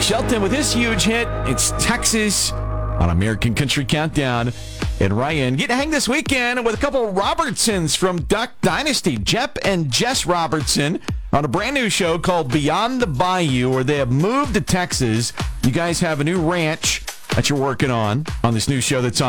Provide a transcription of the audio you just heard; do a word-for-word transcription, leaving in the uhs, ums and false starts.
Shelton with his huge hit. It's Texas on American Country Countdown. And Ryan getting to hang this weekend with a couple of Robertsons from Duck Dynasty. Jep and Jess Robertson on a brand new show called Beyond the Bayou, where they have moved to Texas. You guys have a new ranch that you're working on on this new show that's on